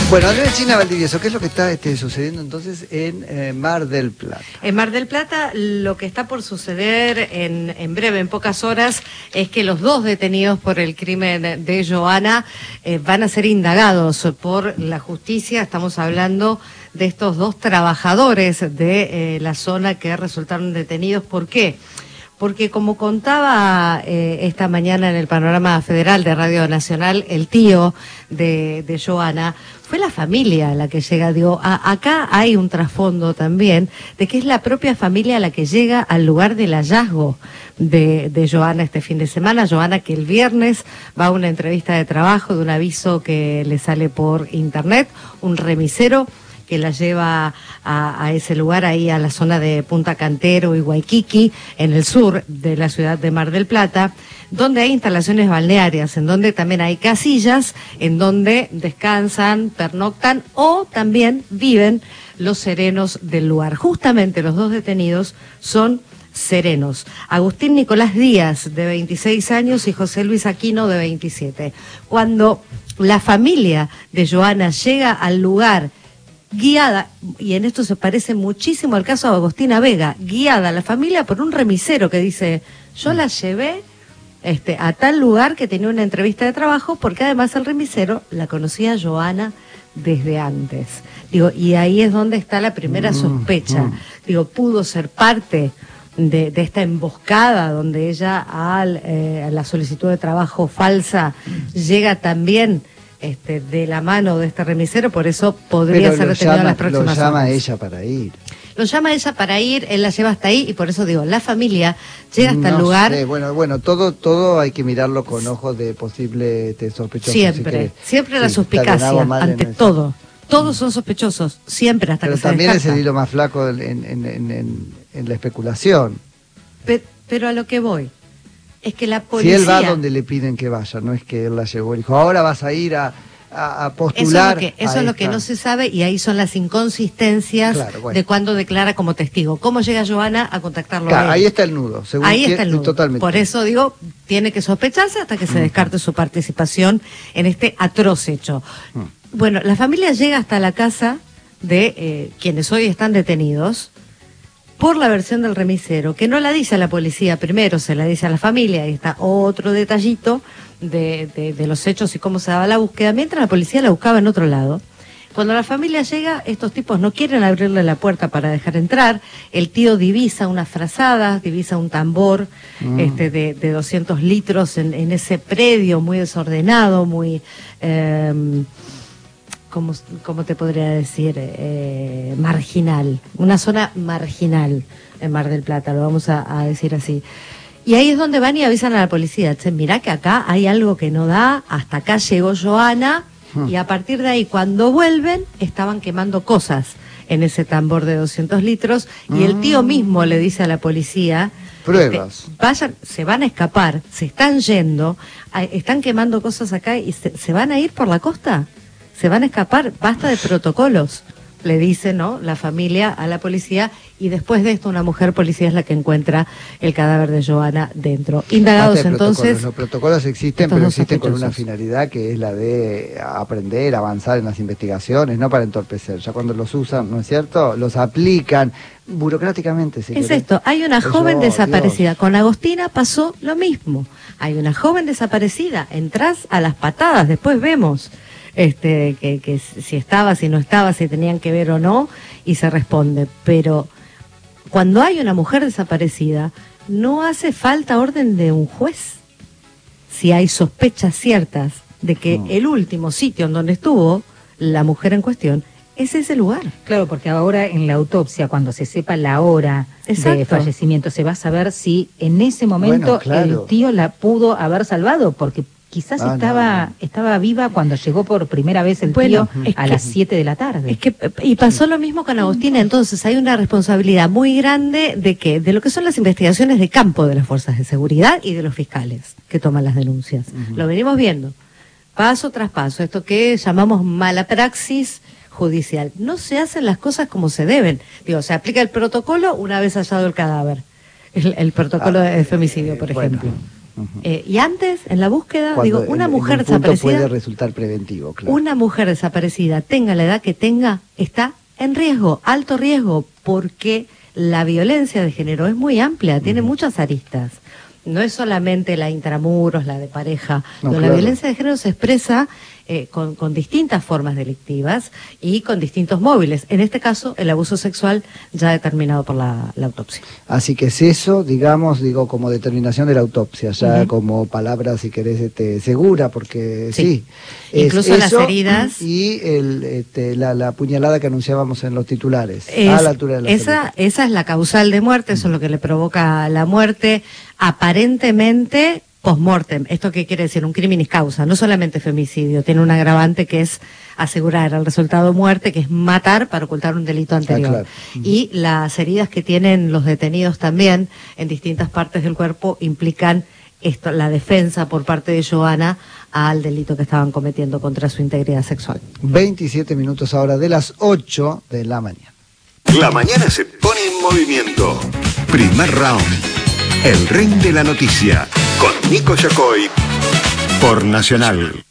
Bueno, Andrea China Valdivieso, ¿qué es lo que está sucediendo entonces en Mar del Plata? En Mar del Plata lo que está por suceder en breve, en pocas horas, es que los dos detenidos por el crimen de Johanna van a ser indagados por la justicia. Estamos hablando de estos dos trabajadores de la zona que resultaron detenidos. ¿Por qué? Porque como contaba esta mañana en el Panorama Federal de Radio Nacional, el tío de Johanna, fue la familia la que llega. Digo, acá hay un trasfondo también de que es la propia familia la que llega al lugar del hallazgo de Johanna este fin de semana. Johanna, que el viernes va a una entrevista de trabajo de un aviso que le sale por internet, un remisero que la lleva a ese lugar, ahí a la zona de Punta Cantero y Waikiki, en el sur de la ciudad de Mar del Plata, donde hay instalaciones balnearias, en donde también hay casillas, en donde descansan, pernoctan o también viven los serenos del lugar. Justamente los dos detenidos son serenos: Agustín Nicolás Díaz, de 26 años, y José Luis Aquino, de 27. Cuando la familia de Johanna llega al lugar, guiada, y en esto se parece muchísimo al caso de Agostina Vega, guiada la familia por un remisero que dice: yo la llevé a tal lugar que tenía una entrevista de trabajo, porque además el remisero la conocía a Johanna desde antes. Digo, y ahí es donde está la primera sospecha. Digo, pudo ser parte de esta emboscada donde ella a la solicitud de trabajo falsa llega también de la mano de este remisero. Por eso podría ser detenido en las próximas horas. Lo llama ella para ir. Lo llama ella para ir, él la lleva hasta ahí, y por eso digo, la familia llega hasta el lugar. Sé. Bueno, todo hay que mirarlo con ojos de posible sospechoso. Siempre la suspicacia, ante todo. Todos son sospechosos, siempre, hasta pero que se también descarta. es el hilo más flaco en la especulación. Pero a lo que voy es que la policía... Si él va donde le piden que vaya, no es que él la llevó y dijo: ahora vas a ir a postular. Eso es lo que no se sabe, y ahí son las inconsistencias, claro, bueno, de cuando declara como testigo. ¿Cómo llega Johanna a contactarlo a él? Ahí está el nudo. Ahí está el nudo. Totalmente. Por eso digo, tiene que sospecharse hasta que se descarte su participación en este atroz hecho. Bueno, la familia llega hasta la casa de quienes hoy están detenidos, por la versión del remisero, que no la dice a la policía primero, se la dice a la familia. Ahí está otro detallito de los hechos y cómo se daba la búsqueda, mientras la policía la buscaba en otro lado. Cuando la familia llega, estos tipos no quieren abrirle la puerta para dejar entrar. El tío divisa unas frazadas, divisa un tambor de 200 litros en ese predio muy desordenado, muy... ¿Cómo te podría decir? Marginal. Una zona marginal en Mar del Plata, lo vamos a decir así. Y ahí es donde van y avisan a la policía: mirá que acá hay algo que no da, hasta acá llegó Johanna. Y a partir de ahí, cuando vuelven, estaban quemando cosas en ese tambor de 200 litros. Y el tío mismo le dice a la policía: pruebas. Vayan, se van a escapar, se están yendo, están quemando cosas acá y se van a ir por la costa. Se van a escapar, basta de protocolos, le dice, ¿no?, la familia a la policía. Y después de esto, una mujer policía es la que encuentra el cadáver de Johanna dentro. Indagados entonces... Los protocolos existen, pero existen con una finalidad, que es la de aprender, avanzar en las investigaciones, no para entorpecer. Ya cuando los usan, ¿no es cierto?, los aplican burocráticamente. Es esto, hay una joven desaparecida. Dios. Con Agostina pasó lo mismo. Hay una joven desaparecida, entrás a las patadas, después vemos... que si estaba, si no estaba, si tenían que ver o no, y se responde. Pero cuando hay una mujer desaparecida, no hace falta orden de un juez. Si hay sospechas ciertas de que el último sitio en donde estuvo la mujer en cuestión es ese lugar. Claro, porque ahora en la autopsia, cuando se sepa la hora de fallecimiento, se va a saber si en ese momento el tío la pudo haber salvado, porque quizás estaba viva cuando llegó por primera vez el tío a las 7 de la tarde. Y pasó lo mismo con Agostina. Entonces hay una responsabilidad muy grande de lo que son las investigaciones de campo de las fuerzas de seguridad y de los fiscales que toman las denuncias. Lo venimos viendo, paso tras paso, esto que llamamos mala praxis judicial. No se hacen las cosas como se deben. Digo, se aplica el protocolo una vez hallado el cadáver. El protocolo de femicidio, por ejemplo. Y antes, en la búsqueda, Cuando digo, una mujer en un punto desaparecida puede resultar preventivo, claro. Una mujer desaparecida, tenga la edad que tenga, está en riesgo, alto riesgo, porque la violencia de género es muy amplia, tiene muchas aristas. No es solamente la intramuros, la de pareja. No, claro. La violencia de género se expresa con distintas formas delictivas y con distintos móviles. En este caso, el abuso sexual ya determinado por la autopsia. Así que es eso, digamos, como determinación de la autopsia, ya como palabra, si querés, segura, porque sí. Incluso las heridas. Y la puñalada que anunciábamos en los titulares, a la altura de la esa es la causal de muerte, eso es lo que le provoca la muerte, aparentemente post-mortem. ¿Esto qué quiere decir? Un criminis causa, no solamente femicidio, tiene un agravante que es asegurar el resultado muerte, que es matar para ocultar un delito anterior. Claro. Y las heridas que tienen los detenidos también en distintas partes del cuerpo implican la defensa por parte de Johanna al delito que estaban cometiendo contra su integridad sexual. 27 minutos ahora de las 8 de la mañana. La mañana se pone en movimiento. Primer round. El ring de la noticia, con Nico Yacoy, por Nacional.